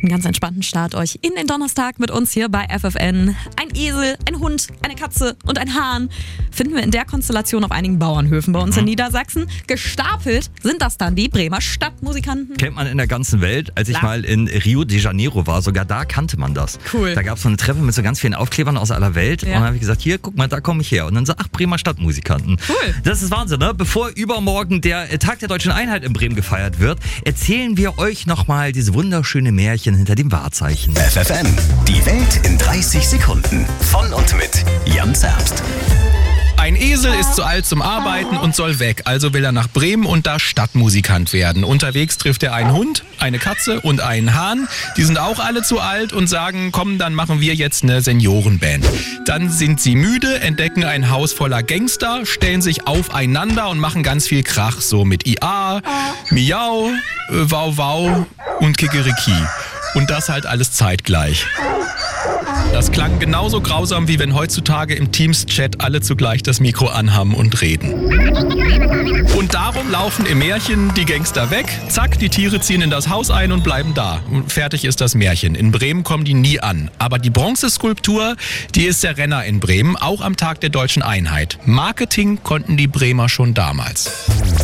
einen ganz entspannten Start euch in den Donnerstag mit uns hier bei FFN. Ein Esel, ein Hund, eine Katze und ein Hahn finden wir in der Konstellation auf einigen Bauernhöfen bei uns in Niedersachsen. Gestapelt sind das dann die Bremer Stadtmusikanten. Kennt man in der ganzen Welt. Als ich mal in Rio de Janeiro war, sogar da kannte man das. Cool. Da gab es so eine Treppe mit so ganz vielen Aufklebern aus aller Welt. Und dann habe ich gesagt, hier, guck mal, da komme ich her. Und dann so, ach, Bremer Stadtmusikanten. Cool. Das ist Wahnsinn, ne? Bevor übermorgen der Tag der Deutschen Einheit in Bremen gefeiert wird, erzählen wir euch nochmal diese wunderschöne Märchen hinter dem Wahrzeichen. FFN, die Welt in 30 Sekunden. Von und mit Jan Zerbst. Ein Esel ist zu alt zum Arbeiten und soll weg, also will er nach Bremen und da Stadtmusikant werden. Unterwegs trifft er einen Hund, eine Katze und einen Hahn. Die sind auch alle zu alt und sagen, komm, dann machen wir jetzt eine Seniorenband. Dann sind sie müde, entdecken ein Haus voller Gangster, stellen sich aufeinander und machen ganz viel Krach, so mit IA, Miau, Wow Wow und Kikeriki. Und das halt alles zeitgleich. Das klang genauso grausam, wie wenn heutzutage im Teams-Chat alle zugleich das Mikro anhaben und reden. Und darum laufen im Märchen die Gangster weg, zack, die Tiere ziehen in das Haus ein und bleiben da. Und fertig ist das Märchen. In Bremen kommen die nie an. Aber die Bronzeskulptur, die ist der Renner in Bremen, auch am Tag der Deutschen Einheit. Marketing konnten die Bremer schon damals.